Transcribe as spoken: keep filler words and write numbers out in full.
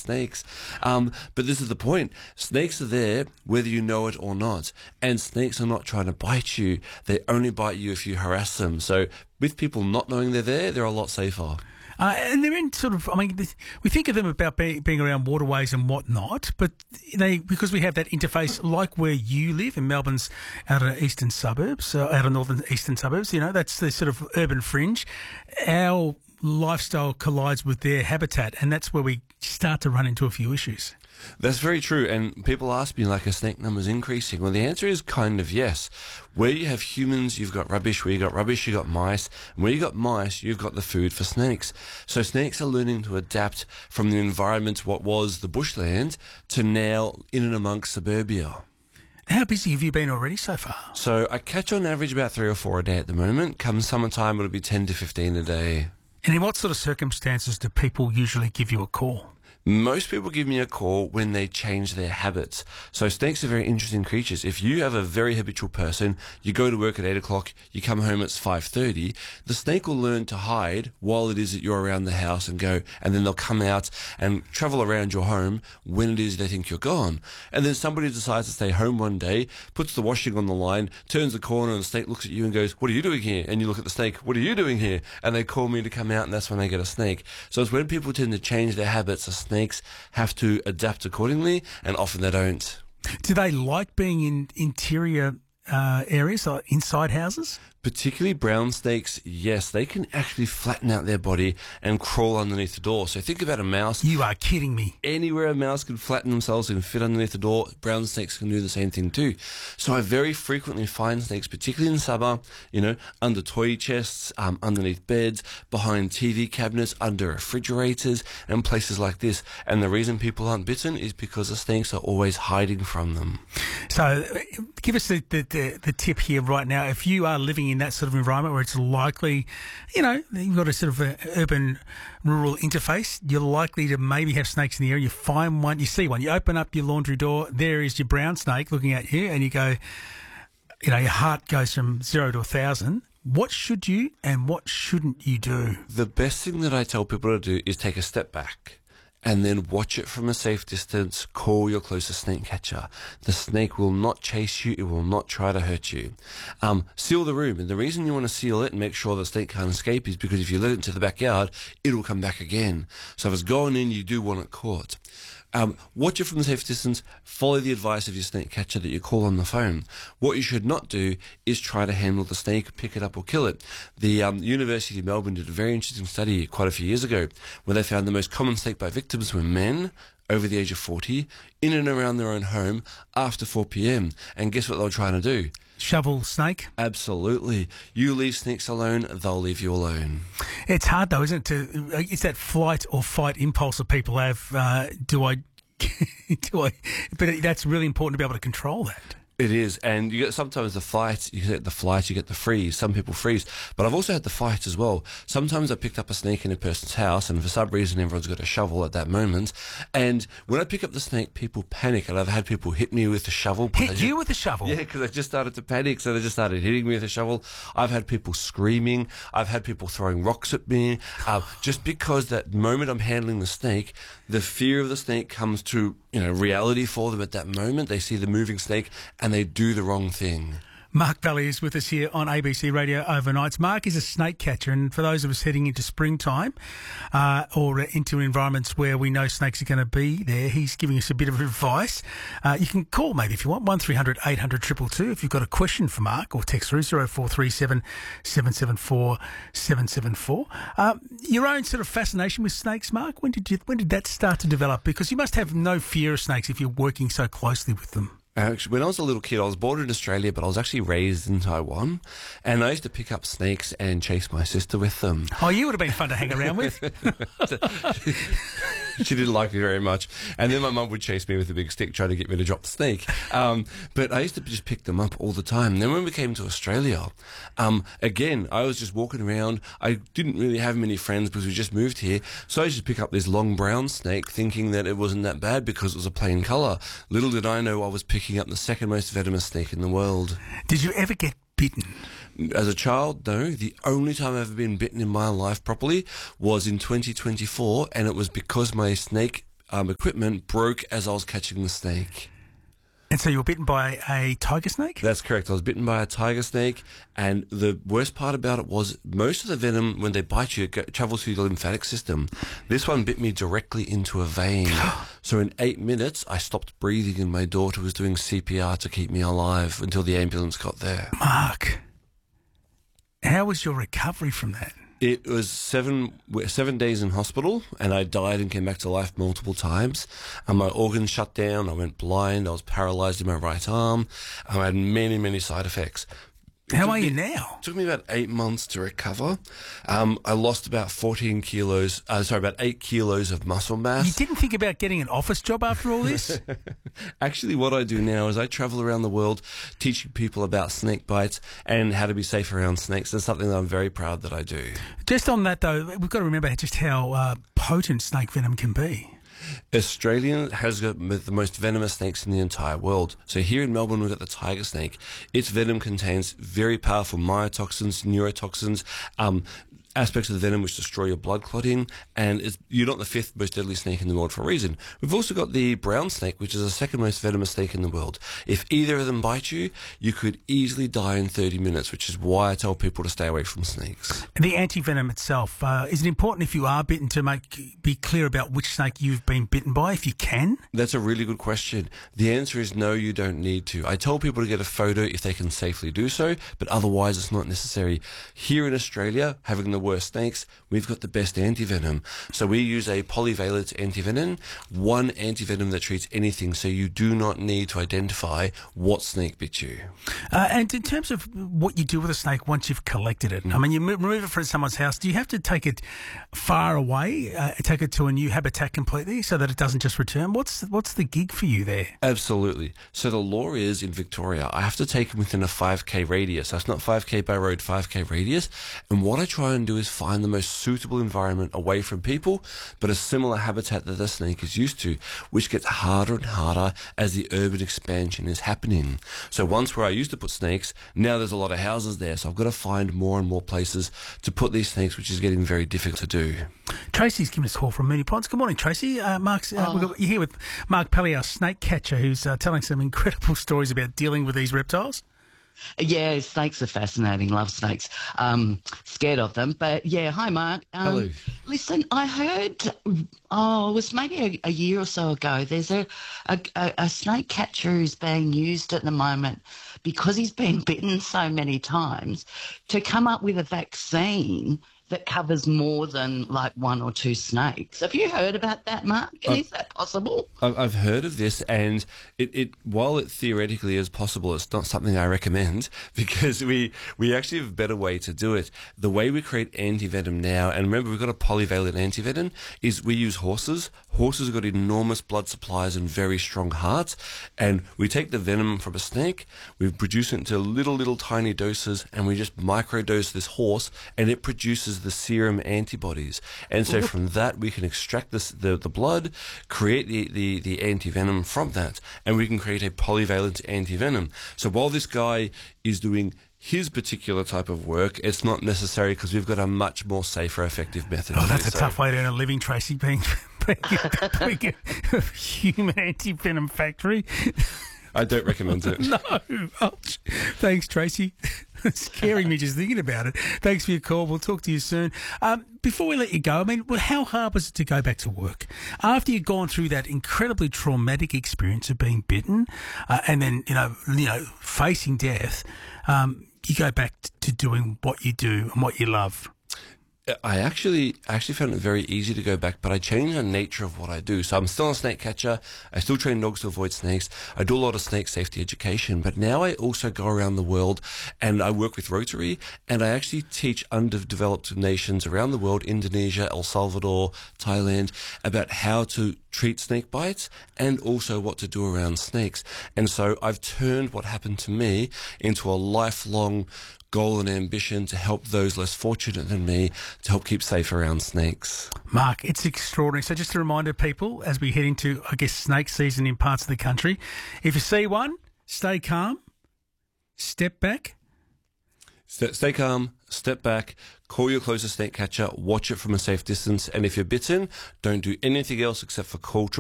snakes. Um, but this is the point. Snakes are there whether you know it or not. And snakes are not trying to bite you. They only bite you if you harass them. So with people not knowing they're there, they're a lot safer. Uh, and they're in sort of, I mean, we think of them about be, being around waterways and whatnot, but they, because we have that interface, like where you live in Melbourne's outer eastern suburbs, uh, outer northern eastern suburbs, you know, that's the sort of urban fringe. Our lifestyle collides with their habitat, and that's where we start to run into a few issues. That's very true. And people ask me, like, are snake numbers increasing? Well, the answer is kind of yes. Where you have humans, you've got rubbish. Where you got rubbish, you've got mice. And where you got mice, you've got the food for snakes. So snakes are learning to adapt from the environment, what was the bushland, to now in and amongst suburbia. How busy have you been already so far? So I catch on average about three or four a day at the moment. Come summertime, it'll be ten to fifteen a day. And in what sort of circumstances do people usually give you a call? Most people give me a call when they change their habits. So snakes are very interesting creatures. If you have a very habitual person, you go to work at eight o'clock, you come home at five thirty, the snake will learn to hide while it is that you're around the house and go, and then they'll come out and travel around your home when it is they think you're gone. And then somebody decides to stay home one day, puts the washing on the line, turns the corner, and the snake looks at you and goes, "What are you doing here?" And you look at the snake, "What are you doing here?" And they call me to come out, and that's when they get a snake. So it's when people tend to change their habits, a snake Snakes have to adapt accordingly, and often they don't. Do they like being in interior uh, areas, like inside houses? Particularly brown snakes, yes, they can actually flatten out their body and crawl underneath the door. So think about a mouse. You are kidding me. Anywhere a mouse can flatten themselves and fit underneath the door, brown snakes can do the same thing too. So I very frequently find snakes, particularly in summer, you know, under toy chests, um, underneath beds, behind T V cabinets, under refrigerators, and places like this. And the reason people aren't bitten is because the snakes are always hiding from them. So give us the, the, the, the tip here right now. If you are living in that sort of environment where it's likely, you know, you've got a sort of a urban rural interface, you're likely to maybe have snakes in the area. You find one, you see one, you open up your laundry door, there is your brown snake looking at you, and you go, you know, your heart goes from zero to a thousand. What should you and what shouldn't you do? The best thing that I tell people to do is take a step back and then watch it from a safe distance. Call your closest snake catcher. The snake will not chase you. It will not try to hurt you. Um, seal the room. And the reason you want to seal it and make sure the snake can't escape is because if you let it into the backyard, it will come back again. So if it's going in, you do want it caught. Um, watch it from a safe distance. Follow the advice of your snake catcher that you call on the phone. What you should not do is try to handle the snake, pick it up or kill it. The um, University of Melbourne did a very interesting study quite a few years ago where they found the most common snake bite victims were men over the age of forty in and around their own home after four p.m. And guess what they were trying to do? Shovel snake? Absolutely. You leave snakes alone, they'll leave you alone. It's hard though, isn't it? To, it's that flight or fight impulse that people have. Uh, do I, do I, but that's really important to be able to control that. It is, and you get sometimes the flight, you get the flight, you get the freeze. Some people freeze, but I've also had the fight as well. Sometimes I picked up a snake in a person's house, and for some reason everyone's got a shovel at that moment. And when I pick up the snake, people panic, and I've had people hit me with a shovel. Hit you just, with a shovel? Yeah, because I just started to panic, so they just started hitting me with a shovel. I've had people screaming. I've had people throwing rocks at me, uh, just because that moment I'm handling the snake, the fear of the snake comes to, you know, reality for them at that moment. They see the moving snake and they do the wrong thing. Mark Valley is with us here on A B C Radio Overnights. Mark is a snake catcher, and for those of us heading into springtime uh, or into environments where we know snakes are going to be there, he's giving us a bit of advice. Uh, you can call maybe if you want, one three hundred eight hundred two two two if you've got a question for Mark, or text through zero four three seven seven seven four seven seven four. Uh, your own sort of fascination with snakes, Mark, when did you, when did that start to develop? Because you must have no fear of snakes if you're working so closely with them. Actually, when I was a little kid, I was born in Australia, but I was actually raised in Taiwan. And I used to pick up snakes and chase my sister with them. Oh, you would have been fun to hang around with. She didn't like me very much. And then my mum would chase me with a big stick trying to get me to drop the snake. Um, but I used to just pick them up all the time. And then when we came to Australia, um, again, I was just walking around. I didn't really have many friends because we just moved here. So I used to pick up this long brown snake thinking that it wasn't that bad because it was a plain colour. Little did I know I was picking up the second most venomous snake in the world. Did you ever get bitten? As a child, no. The only time I've ever been bitten in my life properly was in twenty twenty-four, and it was because my snake um, equipment broke as I was catching the snake. And so you were bitten by a tiger snake? That's correct. I was bitten by a tiger snake, and the worst part about it was most of the venom, when they bite you, it go- travels through the lymphatic system. This one bit me directly into a vein. So in eight minutes, I stopped breathing, and my daughter was doing C P R to keep me alive until the ambulance got there. Mark, how was your recovery from that? It was seven seven days in hospital, and I died and came back to life multiple times. And my organs shut down. I went blind. I was paralyzed in my right arm. I had many, many side effects. How are you now? It took me about eight months to recover. Um, I lost about fourteen kilos, uh, sorry, about eight kilos of muscle mass. You didn't think about getting an office job after all this? Actually, what I do now is I travel around the world teaching people about snake bites and how to be safe around snakes. That's something that I'm very proud that I do. Just on that, though, we've got to remember just how uh, potent snake venom can be. Australia has got the most venomous snakes in the entire world. So here in Melbourne, we've got the tiger snake. Its venom contains very powerful mycotoxins, neurotoxins, um, aspects of the venom which destroy your blood clotting, and it's, you're not the fifth most deadly snake in the world for a reason. We've also got the brown snake, which is the second most venomous snake in the world. If either of them bite you, you could easily die in thirty minutes, which is why I tell people to stay away from snakes. And the anti-venom itself, uh, is it important if you are bitten to make be clear about which snake you've been bitten by, if you can? That's a really good question. The answer is no, you don't need to. I tell people to get a photo if they can safely do so, but otherwise it's not necessary. Here in Australia, having the worst snakes, we've got the best antivenom. So we use a polyvalent antivenom, one antivenom that treats anything, so you do not need to identify what snake bit you. Uh, and in terms of what you do with a snake once you've collected it, I mean, you mo- remove it from someone's house, do you have to take it far away, uh, take it to a new habitat completely so that it doesn't just return? What's what's the gig for you there? Absolutely. So the law is in Victoria, I have to take them within a five K radius. That's not five K by road, five K radius. And what I try and do is find the most suitable environment away from people, but a similar habitat that the snake is used to, which gets harder and harder as the urban expansion is happening. So once where I used to put snakes, now there's a lot of houses there. So I've got to find more and more places to put these snakes, which is getting very difficult to do. Tracy's giving us a call from Mooney Ponds. Good morning, Tracy. Uh, Mark's, uh, Oh. we've got, you're here with Mark Pelly, our snake catcher, who's uh, telling some incredible stories about dealing with these reptiles. Yeah, snakes are fascinating. Love snakes. Um, scared of them. But yeah, hi, Mark. Um, Hello. Listen, I heard, oh, it was maybe a, a year or so ago, there's a, a, a, a snake catcher who's being used at the moment because he's been bitten so many times to come up with a vaccine that covers more than like one or two snakes. Have you heard about that, Mark? And Uh, is that possible? I've I've heard of this, and it, it while it theoretically is possible, it's not something I recommend because we we actually have a better way to do it. The way we create antivenom now, and remember we've got a polyvalent antivenom, is we use horses. Horses have got enormous blood supplies and very strong hearts, and we take the venom from a snake, we produce it into little little tiny doses, and we just microdose this horse, and it produces the serum antibodies. And so from that we can extract this, the the blood, create the, the, the antivenom from that, and we can create a polyvalent antivenom. So while this guy is doing his particular type of work, it's not necessary because we've got a much more safer, effective method. Oh, to that's do a so. tough way to earn a living, Tracy, being, being, being a human anti-venom factory. I don't recommend it. No. Oh, thanks, Tracy. It's scaring me just thinking about it. Thanks for your call. We'll talk to you soon. Um, before we let you go, I mean, well, how hard was it to go back to work after you'd gone through that incredibly traumatic experience of being bitten, uh, and then you know, you know, facing death? Um, you go back to doing what you do and what you love. I actually actually found it very easy to go back, but I changed the nature of what I do. So I'm still a snake catcher. I still train dogs to avoid snakes. I do a lot of snake safety education, but now I also go around the world and I work with Rotary, and I actually teach underdeveloped nations around the world, Indonesia, El Salvador, Thailand, about how to treat snake bites and also what to do around snakes. And so I've turned what happened to me into a lifelong goal and ambition to help those less fortunate than me, to help keep safe around snakes. Mark, it's extraordinary. So just a reminder, people, as we head into, I guess, snake season in parts of the country, if you see one, stay calm, step back. Stay, stay calm, step back, call your closest snake catcher, watch it from a safe distance, and if you're bitten, don't do anything else except for call